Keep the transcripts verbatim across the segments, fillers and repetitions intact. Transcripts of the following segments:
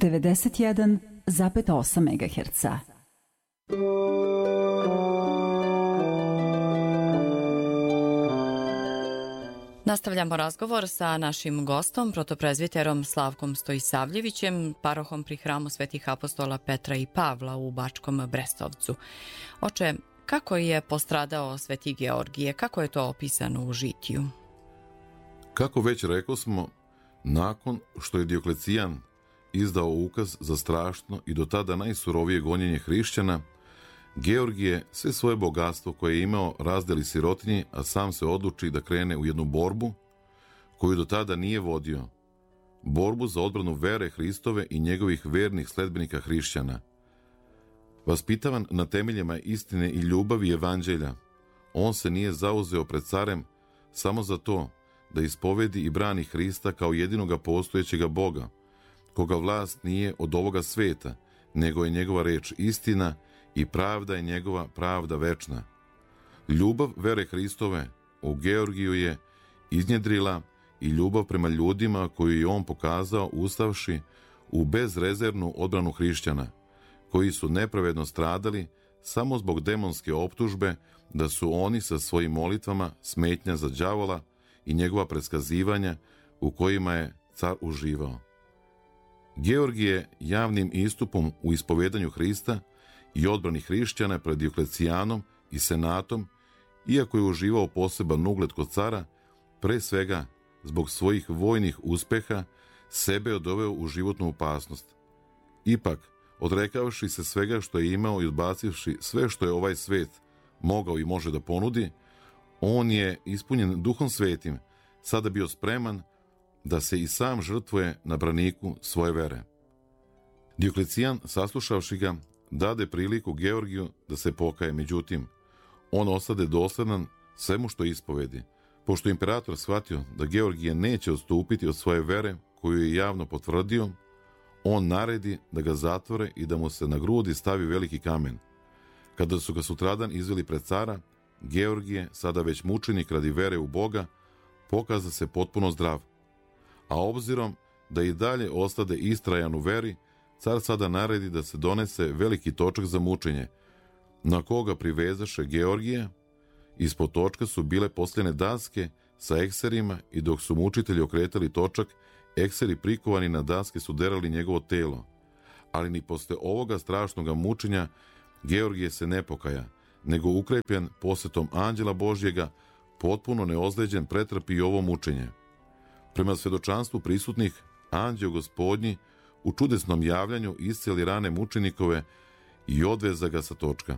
devedeset jedan zarez osam megaherca. Nastavljamo razgovor sa našim gostom, protoprezviterom Slavkom Stojisavljevićem, parohom pri hramu svetih apostola Petra i Pavla u Bačkom Brestovcu. Oče, kako je postradao sveti Georgije? Kako je to opisano u žitiju? Kako već rekosmo, nakon što je Dioklecijan izdao ukaz za strašno i do tada najsurovije gonjenje hrišćana, Georgije sve svoje bogatstvo koje je imao razdeli sirotinji, a sam se odluči da krene u jednu borbu koju do tada nije vodio. Borbu za odbranu vere Hristove i njegovih vernih sledbenika hrišćana. Vaspitavan na temeljima istine i ljubavi evanđelja, on se nije zauzeo pred carem samo za to da ispovedi i brani Hrista kao jedinoga postojećega Boga, koga vlast nije od ovoga sveta, nego je njegova reč istina i pravda je njegova pravda večna. Ljubav vere Hristove u Georgiju je iznjedrila i ljubav prema ljudima koju je on pokazao ustavši u bezrezervnu odbranu hrišćana, koji su nepravedno stradali samo zbog demonske optužbe da su oni sa svojim molitvama smetnja za đavola i njegova predskazivanja u kojima je car uživao. Georgije javnim istupom u ispovedanju Hrista i odbrani hrišćana pred Dioklecijanom i senatom, iako je uživao poseban ugled kod cara, pre svega zbog svojih vojnih uspeha sebe odoveo u životnu opasnost. Ipak, odrekavši se svega što je imao i odbacivši sve što je ovaj svet mogao i može da ponudi, on je, ispunjen Duhom Svetim, sada bio spreman da se i sam žrtvuje na braniku svoje vere. Dioklecijan, saslušavši ga, dade priliku Georgiju da se pokaje, međutim, on ostade dosledan svemu što ispovedi. Pošto imperator shvatio da Georgije neće odstupiti od svoje vere koju je javno potvrdio, on naredi da ga zatvore i da mu se na grudi stavi veliki kamen. Kada su ga sutradan izveli pred cara, Georgije, sada već mučenik radi vere u Boga, pokaza se potpuno zdrav. A obzirom da i dalje ostade istrajan u veri, car sada naredi da se donese veliki točak za mučenje, na koga privezaše Georgije. Ispod točka su bile postavljene daske sa ekserima i dok su mučitelji okretali točak, ekseri prikovani na daske su derali njegovo telo. Ali ni posle ovoga strašnog mučenja Georgije se ne pokaja, nego ukrepljen posjetom anđela Božjega, potpuno neozleđen pretrpi i ovo mučenje. Prema svedočanstvu prisutnih, anđeo Gospodnji u čudesnom javljanju iscijeli rane mučenikove i odveza ga sa točka.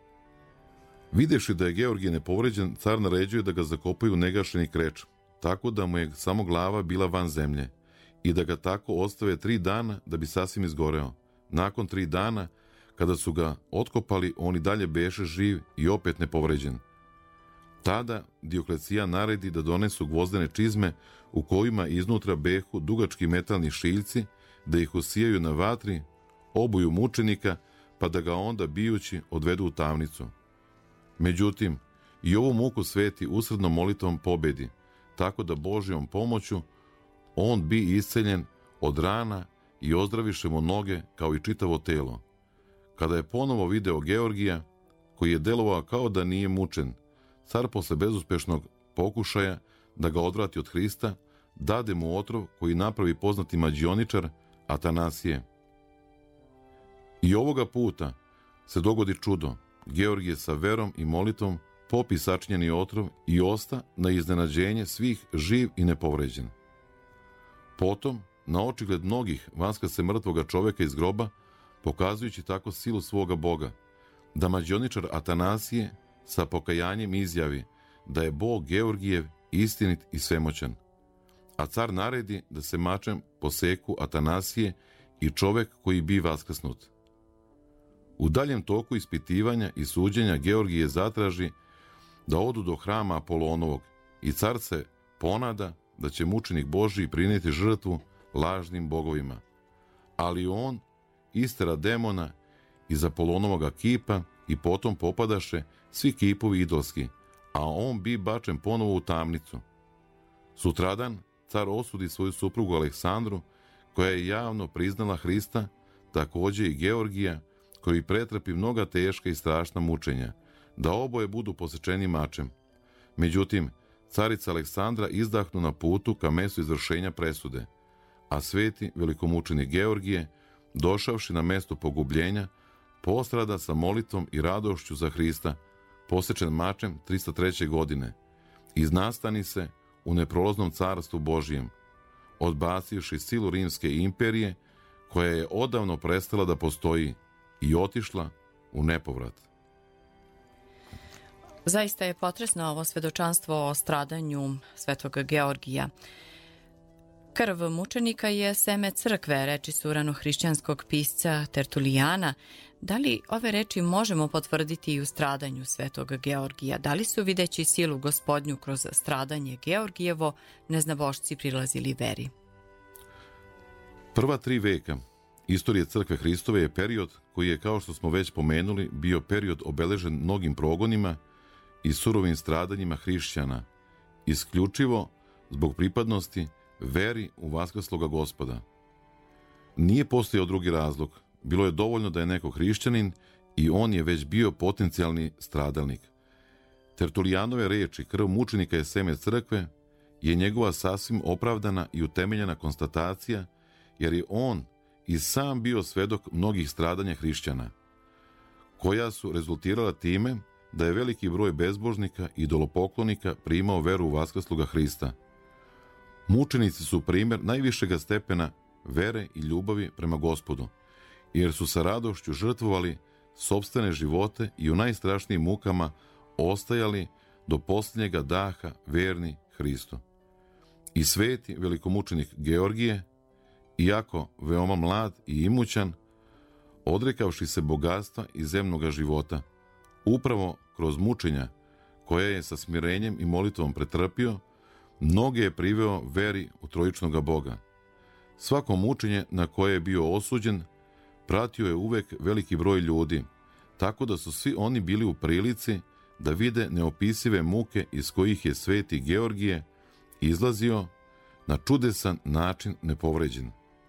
Videvši da je Georgije nepovređen, car naređuje da ga zakopaju u negašeni kreč, tako da mu je samo glava bila van zemlje i da ga tako ostave tri dana da bi sasvim izgoreo. Nakon tri dana, kada su ga otkopali, on i dalje beše živ i opet nepovređen. Tada Dioklecijan naredi da donesu gvozdene čizme u kojima iznutra behu dugački metalni šiljci, da ih usijaju na vatri, obuju mučenika, pa da ga onda bijući odvedu u tamnicu. Međutim, i ovu muku sveti usrednom molitvom pobedi, tako da Božjom pomoću on bi isceljen od rana i ozdraviše mu noge kao i čitavo telo. Kada je ponovo video Georgija, koji je delovao kao da nije mučen, car posle bezuspešnog pokušaja da ga odvrati od Hrista, dade mu otrov koji napravi poznati mađioničar Atanasije. I ovoga puta se dogodi čudo. Georgije sa verom i molitvom popi sačinjeni otrov i osta na iznenađenje svih živ i nepovređen. Potom, na očigled mnogih, vaskrsne mrtvoga čoveka iz groba, pokazujući tako silu svoga Boga, da mađioničar Atanasije sa pokajanjem izjavi da je Bog Georgijev istinit i svemoćan. A car naredi da se mačem poseku Atanasije i čovek koji bi vaskrsnut. U daljem toku ispitivanja i suđenja Georgije zatraži da odu do hrama Apolonovog i car se ponada da će mučenik Božji prinijeti žrtvu lažnim bogovima. Ali on istera demona iz Apolonovoga kipa i potom popadaše svi kipovi idolski, a on bi bačen ponovo u tamnicu. Sutradan car osudi svoju suprugu Aleksandru koja je javno priznala Hrista, također i Georgija, koji pretrpi mnoga teška i strašna mučenja, da oboje budu posečeni mačem. Međutim, carica Aleksandra izdahnu na putu ka mestu izvršenja presude, a sveti velikomučenik Georgije, došavši na mesto pogubljenja, postrada sa molitvom i radošću za Hrista, posečen mačem tristo treće godine, iznastani se u neprolaznom carstvu Božijem, odbacivši silu Rimske imperije, koja je odavno prestala da postoji i otišla u nepovrat. Zaista je potresno ovo svedočanstvo o stradanju svetog Georgija. Krv mučenika je seme crkve, reči su ranohrišćanskog pisca Tertulijana. Da li ove reči možemo potvrditi i u stradanju svetog Georgija? Da li su, videći silu Gospodnju kroz stradanje Georgijevo, neznabošci prilazili veri? Prva tri veka istorije crkve Hristove je period koji je, kao što smo već pomenuli, bio period obeležen mnogim progonima i surovim stradanjima hrišćana, isključivo zbog pripadnosti veri u vaskrsloga Gospoda. Nije postojao drugi razlog. Bilo je dovoljno da je neko hrišćanin i on je već bio potencijalni stradalnik. Tertulijanove reči krv mučenika je seme crkve je njegova sasvim opravdana i utemeljena konstatacija, jer je on i sam bio svedok mnogih stradanja hrišćana, koja su rezultirala time da je veliki broj bezbožnika i idolopoklonika primao veru u vaskrsloga Hrista. Mučenici su primjer najvišega stepena vere i ljubavi prema Gospodu, jer su sa radošću žrtvovali sopstvene živote i u najstrašnijim mukama ostajali do posljednjega daha verni Hristu. I sveti velikomučenik Georgije, iako veoma mlad i imućan, odrekavši se bogatstva i zemnoga života, upravo kroz mučenja koja je sa smirenjem i molitvom pretrpio, mnoge je priveo veri u trojičnoga Boga. Svako mučenje na koje je bio osuđen pratio je uvek veliki broj ljudi, tako da su svi oni bili u prilici da vide neopisive muke iz kojih je sveti Georgije izlazio na čudesan način nepovređen.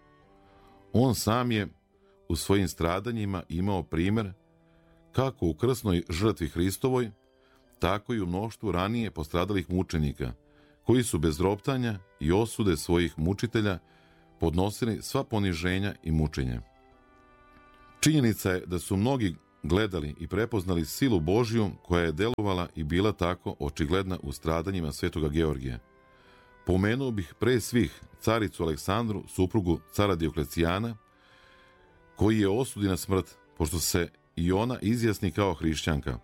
On sam je u svojim stradanjima imao primjer kako u krsnoj žrtvi Hristovoj, tako i u mnoštvu ranije postradalih mučenika, koji su bez roptanja i osude svojih mučitelja podnosili sva poniženja i mučenja. Činjenica je da su mnogi gledali i prepoznali silu Božju koja je delovala i bila tako očigledna u stradanjima svetoga Georgija. Pomenuo bih pre svih caricu Aleksandru, suprugu cara Dioklecijana, koji je osudi na smrt, pošto se i ona izjasni kao hrišćanka.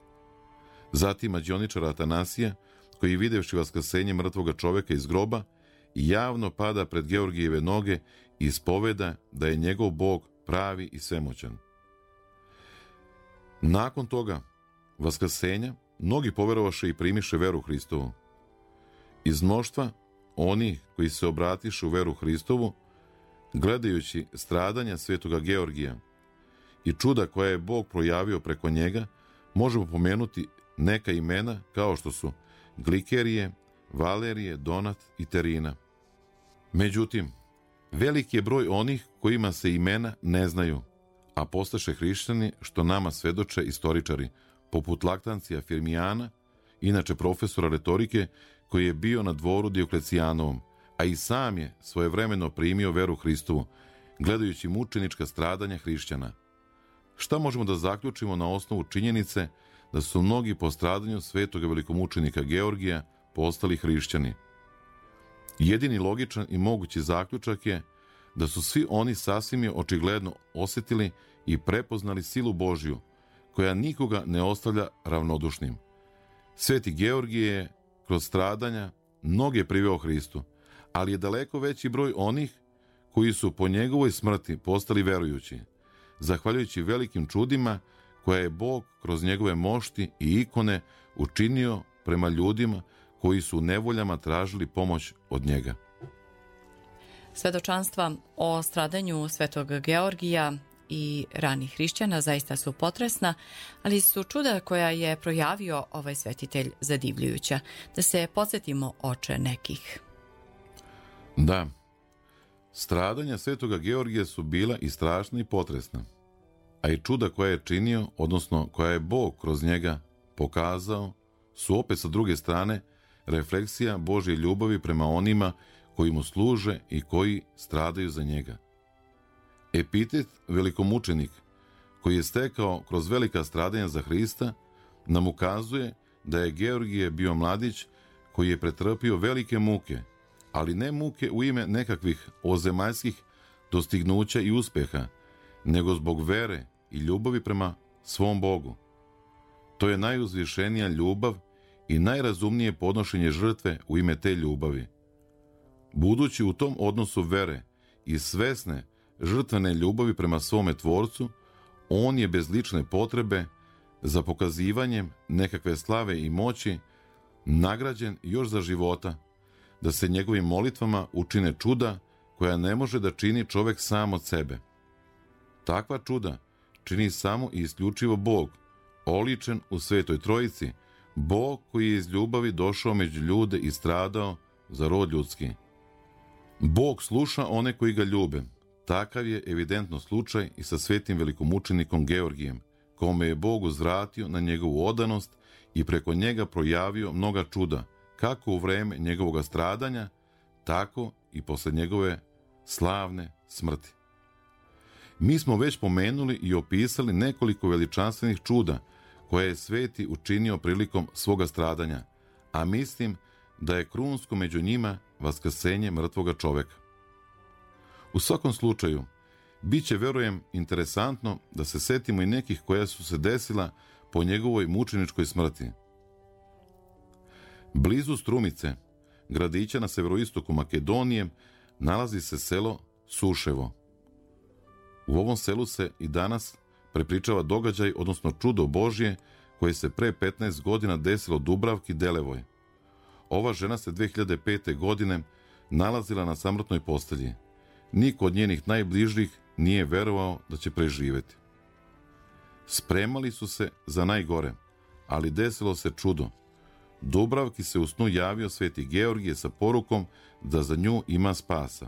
Zatim mađioničara Atanasija, koji videvši vaskrsenje mrtvoga čoveka iz groba, javno pada pred Georgijeve noge i ispoveda da je njegov Bog pravi i svemoćan. Nakon toga vaskrsenja mnogi poverovaše i primiše veru Hristovu. Iz mnoštva oni koji se obratiše u veru Hristovu, gledajući stradanja svetoga Georgija i čuda koja je Bog projavio preko njega, možemo pomenuti neka imena kao što su Glikerije, Valerije, Donat i Terina. Međutim, veliki je broj onih kojima se imena ne znaju, a postaše hrišćani, što nama svedoče istoričari, poput Laktancija Firmijana, inače profesora retorike, koji je bio na dvoru Dioklecijanovom, a i sam je svojevremeno primio veru Hristovu, gledajući mučenička stradanja hrišćana. Šta možemo da zaključimo na osnovu činjenice da su mnogi po stradanju svetoga velikomučenika Georgija postali hrišćani? Jedini logičan i mogući zaključak je da su svi oni sasvim je očigledno osjetili i prepoznali silu Božju, koja nikoga ne ostavlja ravnodušnim. Sveti Georgije je kroz stradanja mnoge priveo Hristu, ali je daleko veći broj onih koji su po njegovoj smrti postali verujući, zahvaljujući velikim čudima koja je Bog kroz njegove mošti i ikone učinio prema ljudima koji su u nevoljama tražili pomoć od njega. Svedočanstva o stradanju svetog Georgija i ranih hrišćana zaista su potresna, ali su čuda koja je projavio ovaj svetitelj zadivljujuća. Da se podsjetimo, oče, nekih. Da. Stradanja svetoga Georgija su bila i strašna i potresna, a i čuda koja je činio, odnosno koja je Bog kroz njega pokazao, su opet sa druge strane refleksija Božje ljubavi prema onima koji mu služe i koji stradaju za njega. Epitet velikomučenik, koji je stekao kroz velika stradanja za Hrista, nam ukazuje da je Georgije bio mladić koji je pretrpio velike muke, ali ne muke u ime nekakvih ozemaljskih dostignuća i uspeha, nego zbog vere i ljubavi prema svom Bogu. To je najuzvišenija ljubav i najrazumnije podnošenje žrtve u ime te ljubavi. Budući u tom odnosu vere i svesne žrtvene ljubavi prema svome Tvorcu, on je bez lične potrebe za pokazivanjem nekakve slave i moći nagrađen još za života, da se njegovim molitvama učine čuda koja ne može da čini čovek sam od sebe. Takva čuda čini samo i isključivo Bog, oličen u Svetoj Trojici, Bog koji je iz ljubavi došao među ljude i stradao za rod ljudski. Bog sluša one koji ga ljube. Takav je evidentno slučaj i sa svetim velikomučenikom Georgijem, kome je Bog uzvratio na njegovu odanost i preko njega projavio mnoga čuda, kako u vreme njegovog stradanja, tako i posle njegove slavne smrti. Mi smo već pomenuli i opisali nekoliko veličanstvenih čuda koje je sveti učinio prilikom svoga stradanja, a mislim da je krunsko među njima vaskrsenje mrtvoga čoveka. U svakom slučaju, bit će, verujem, interesantno da se setimo i nekih koja su se desila po njegovoj mučeničkoj smrti. Blizu Strumice, gradića na severoistoku Makedonije, nalazi se selo Suševo. U ovom selu se i danas prepričava događaj, odnosno čudo Božje, koje se pre petnaest godina desilo Dubravki Delevoj. Ova žena se dve hiljade pete. godine nalazila na samrtnoj postelji. Niko od njenih najbližih nije verovao da će preživeti. Spremali su se za najgore, ali desilo se čudo. Dubravki se u snu javio sveti Georgije sa porukom da za nju ima spasa.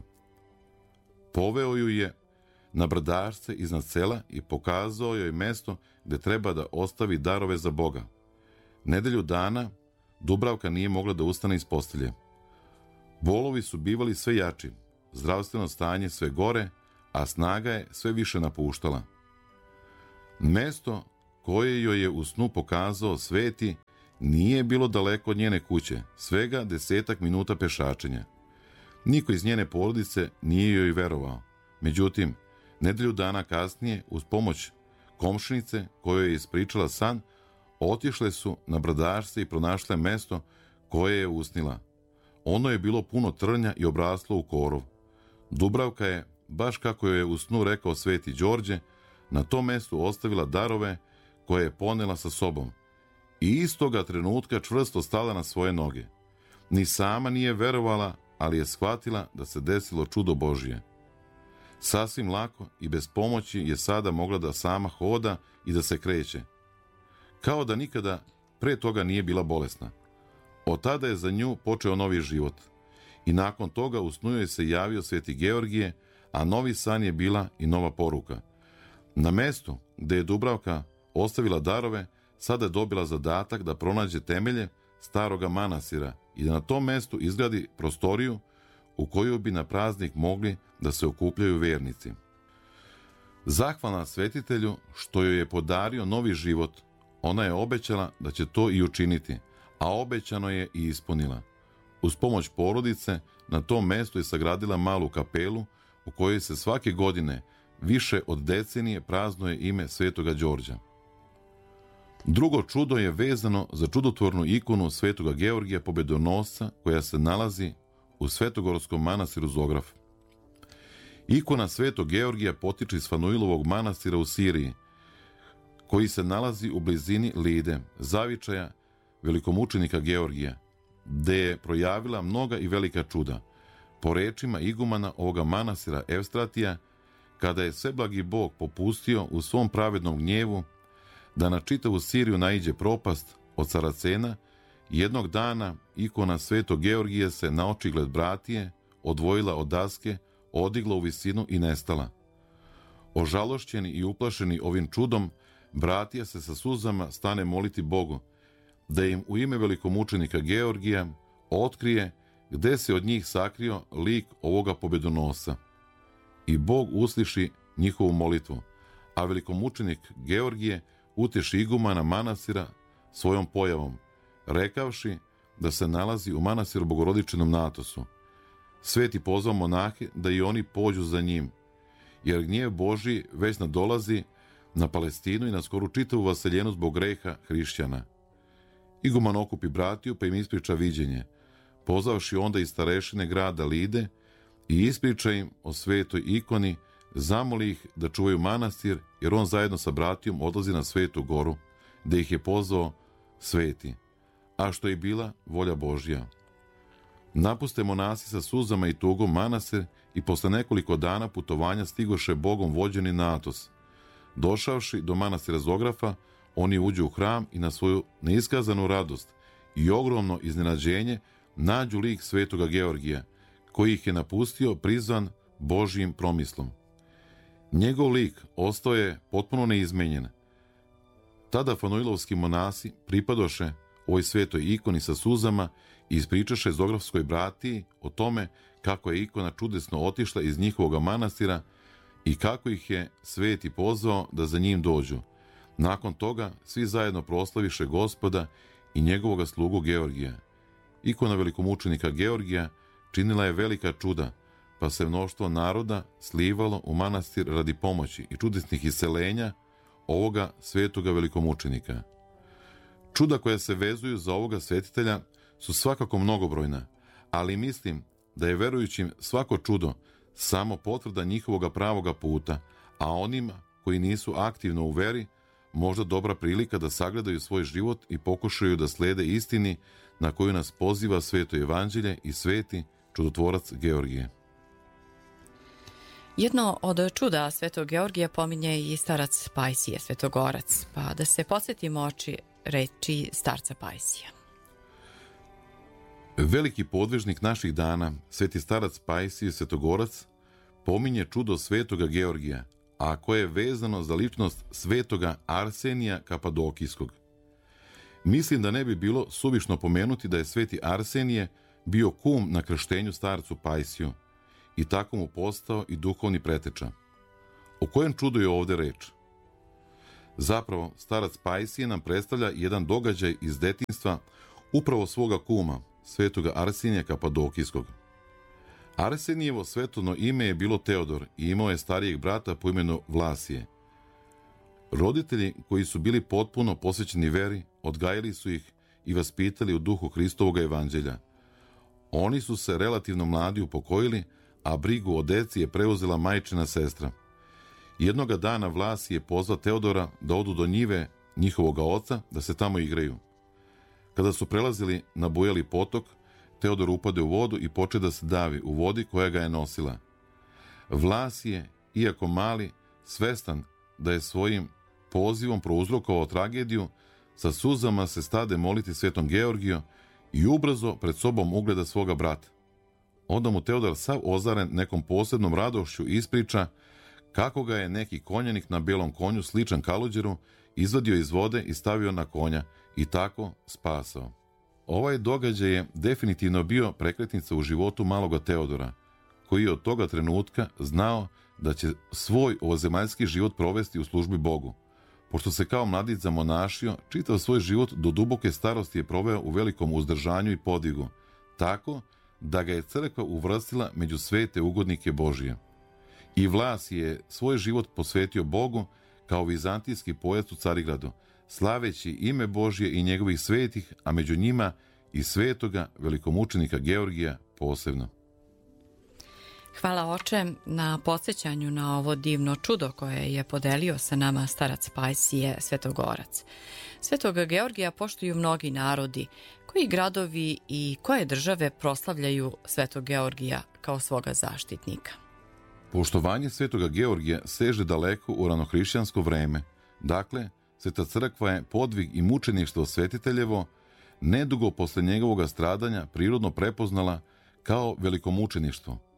Poveo ju je na brdašce iznad sela i pokazao joj mesto gde treba da ostavi darove za Boga. Nedelju dana Dubravka nije mogla da ustane iz postelje. Bolovi su bivali sve jači, zdravstveno stanje sve gore, a snaga je sve više napuštala. Mesto koje joj je u snu pokazao sveti nije bilo daleko od njene kuće, svega desetak minuta pešačenja. Niko iz njene porodice nije joj verovao. Međutim, nedelju dana kasnije, uz pomoć komšinice kojoj je ispričala san, otišle su na brdašce i pronašle mesto koje je usnila. Ono je bilo puno trnja i obraslo u korov. Dubravka je, baš kako joj je u snu rekao sveti Đorđe, na tom mestu ostavila darove koje je ponela sa sobom i istoga trenutka čvrsto stala na svoje noge. Ni sama nije verovala, ali je shvatila da se desilo čudo Božje. Sasvim lako i bez pomoći je sada mogla da sama hoda i da se kreće. Kao da nikada pre toga nije bila bolesna. Od tada je za nju počeo novi život. I nakon toga u snu joj se javio sveti Georgije, a novi san je bila i nova poruka. Na mestu gde je Dubravka ostavila darove, sada je dobila zadatak da pronađe temelje staroga manastira i da na tom mestu izgradi prostoriju u koju bi na praznik mogli da se okupljaju vernici. Zahvalna svetitelju što joj je podario novi život, ona je obećala da će to i učiniti, a obećano je i ispunila. Uz pomoć porodice na tom mestu je sagradila malu kapelu u kojoj se svake godine više od decenije praznuje ime svetoga Đorđa. Drugo čudo je vezano za čudotvornu ikonu svetoga Georgija Pobedonosca koja se nalazi u Svetogorskom manastiru Zograf. Ikona svetog Georgija potiče iz Fanuilovog manastira u Siriji, koji se nalazi u blizini Lide, zavičaja velikomučenika Georgija, gde je projavila mnoga i velika čuda. Po rečima igumana ovoga manastira Evstratija, kada je sveblagi Bog popustio u svom pravednom gnjevu da na čitavu Siriju naiđe propast od Saracena, jednog dana ikona svetog Georgija se na očigled bratije odvojila od daske odigla u visinu i nestala. Ožalošćeni i uplašeni ovim čudom, bratija se sa suzama stane moliti Bogu, da im u ime velikomučenika Georgija otkrije gde se od njih sakrio lik ovoga pobedonosa. I Bog usliši njihovu molitvu, a velikomučenik Georgije uteši igumana manastira svojom pojavom, rekavši da se nalazi u manastiru Bogorodičinom Natosu. Sveti pozvao monahe da i oni pođu za njim, jer gnjev Božji već nadolazi na Palestinu i na skoru čitavu vaseljenu zbog greha hrišćana. Iguman okupi bratiju pa im ispriča viđenje, pozvavši onda i starešine grada Lide i ispriča im o svetoj ikoni, zamoli ih da čuvaju manastir, jer on zajedno sa bratijom odlazi na Svetu goru, da ih je pozvao sveti, a što je bila volja Božja. Napuste monasi sa suzama i tugom manastir i posle nekoliko dana putovanja stigoše Bogom vođeni na Atos. Došavši do manastira Zografa, oni uđu u hram i na svoju neiskazanu radost i ogromno iznenađenje nađu lik svetoga Georgija, koji ih je napustio prizvan Božjim promislom. Njegov lik ostao je potpuno neizmenjen. Tada Fanuilovski monasi pripadoše ovoj svetoj ikoni sa suzama i ispričaše Zografskoj bratiji o tome kako je ikona čudesno otišla iz njihovog manastira i kako ih je sveti pozvao da za njim dođu. Nakon toga svi zajedno proslaviše Gospoda i njegovoga slugu Georgija. Ikona velikomučenika Georgija činila je velika čuda, pa se mnoštvo naroda slivalo u manastir radi pomoći i čudesnih iseljenja ovoga svetoga velikomučenika. Čuda koja se vezuju za ovoga svetitelja su svakako mnogobrojna, ali mislim da je verujućim svako čudo samo potvrda njihovoga pravoga puta, a onima koji nisu aktivno u veri možda dobra prilika da sagledaju svoj život i pokušaju da slede istini na koju nas poziva sveto evanđelje i sveti čudotvorac Georgije. Jedno od čuda svetog Georgija pominje i starac Pajsije, svetogorac, pa da se podsjetimo oči reči starca Pajsija. Veliki podvižnik naših dana, sveti starac Pajsije svetogorac, pominje čudo svetoga Georgija, a koje je vezano za ličnost svetoga Arsenija Kapadokijskog. Mislim da ne bi bilo suvišno pomenuti da je sveti Arsenije bio kum na krštenju starcu Pajsiju i tako mu postao i duhovni preteča. O kojem čudu je ovde reč? Zapravo, starac Pajsije nam predstavlja jedan događaj iz detinjstva upravo svoga kuma, svetoga Arsenija Kapadokijskog. Arsenijevo svetovno ime je bilo Teodor i imao je starijeg brata po imenu Vlasije. Roditelji koji su bili potpuno posvećeni veri, odgajali su ih i vaspitali u duhu Hristovog evanđelja. Oni su se relativno mladi upokojili, a brigu o deci je preuzela majčina sestra. Jednoga dana Vlasije pozva Teodora da odu do njive njihovoga oca, da se tamo igraju. Kada su prelazili na bujali potok, Teodor upade u vodu i poče da se davi u vodi koja ga je nosila. Vlasije, iako mali, svestan da je svojim pozivom prouzrokovao tragediju, sa suzama se stade moliti svetom Georgiju i ubrzo pred sobom ugleda svoga brata. Onda mu Teodor sav ozaren nekom posebnom radošću ispriča kako ga je neki konjanik na belom konju sličan Kaluđeru izvadio iz vode i stavio na konja i tako spasao. Ovaj događaj je definitivno bio prekretnica u životu maloga Teodora, koji je od toga trenutka znao da će svoj ovozemaljski život provesti u službi Bogu. Pošto se kao mladić zamonašio, čitav svoj život do duboke starosti je proveo u velikom uzdržanju i podigu, tako da ga je crkva uvrstila među svete ugodnike Božije. I Vlas je svoj život posvetio Bogu kao vizantijski pojac u Carigradu, slaveći ime Božje i njegovih svetih, a među njima i svetoga velikomučenika Georgija posebno. Hvala oče na podsjećanju na ovo divno čudo koje je podelio sa nama starac Pajsije svetogorac. Svetoga Georgija poštuju mnogi narodi, koji gradovi i koje države proslavljaju svetog Georgija kao svoga zaštitnika. Poštovanje svetoga Georgija seže daleko u ranohrišćansko vreme. Dakle, Sveta crkva je podvig i mučeništvo svetiteljevo nedugo posle njegovog stradanja prirodno prepoznala kao velikomučeništvo.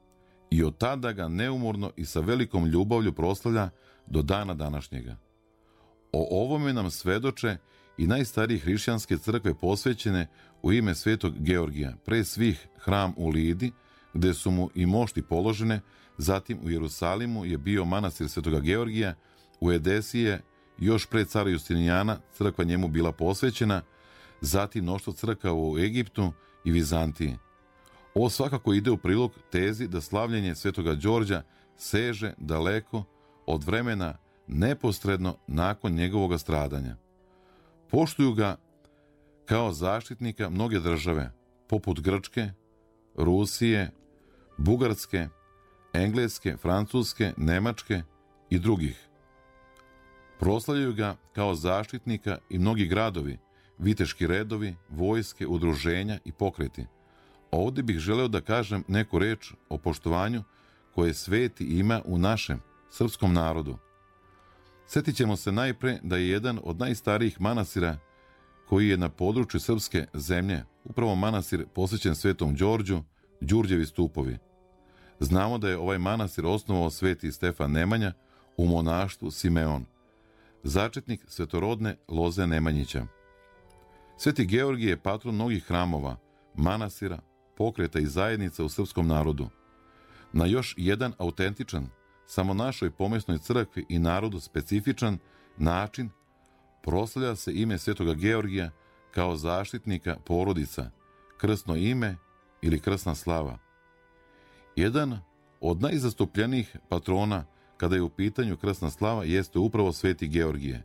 i od tada ga neumorno i sa velikom ljubavlju proslavlja do dana današnjega. O ovome nam svedoče i najstarije hrišćanske crkve posvećene u ime svetog Georgija, pre svih hram u Lidi, gde su mu i mošti položene, zatim u Jerusalimu je bio manastir svetoga Georgija, u Edesiji je još pre cara Justinijana crkva njemu bila posvećena, zatim mnoštvo crkava u Egiptu i Vizantiji. Ovo svakako ide u prilog tezi da slavljenje svetoga Đorđa seže daleko od vremena neposredno nakon njegovog stradanja. Poštuju ga kao zaštitnika mnoge države, poput Grčke, Rusije, Bugarske, Engleske, Francuske, Nemačke i drugih. Proslavljaju ga kao zaštitnika i mnogi gradovi, viteški redovi, vojske, udruženja i pokreti. Ovdje bih želeo da kažem neku reč o poštovanju koje sveti ima u našem srpskom narodu. Sjetit ćemo se najpre da je jedan od najstarijih manastira koji je na području srpske zemlje, upravo manastir posvećen svetom Đorđu, Đurđevi stupovi. Znamo da je ovaj manastir osnovao sveti Stefan Nemanja u monaštvu Simeon, začetnik svetorodne loze Nemanjića. Sveti Georgije je patron mnogih hramova, manastira, pokreta i zajednica u srpskom narodu. Na još jedan autentičan, samo našoj pomesnoj crkvi i narodu specifičan način proslavlja se ime svetoga Georgija kao zaštitnika porodica, krsno ime ili krsna slava. Jedan od najzastupljenijih patrona kada je u pitanju krsna slava jeste upravo sveti Georgije.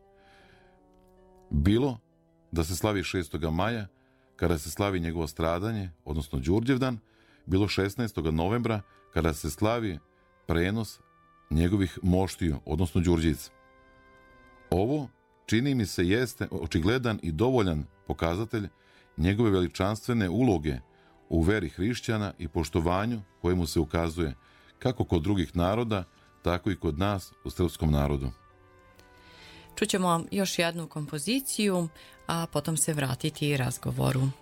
Bilo da se slavi šestog maja, kada se slavi njegovo stradanje, odnosno Đurđevdan, bilo šesnaestog novembra, kada se slavi prenos njegovih moštiju, odnosno Đurđica. Ovo, čini mi se, jeste očigledan i dovoljan pokazatelj njegove veličanstvene uloge u veri hrišćana i poštovanju kojemu se ukazuje kako kod drugih naroda, tako i kod nas u srpskom narodu. Čućemo još jednu kompoziciju, a potom se vratiti razgovoru.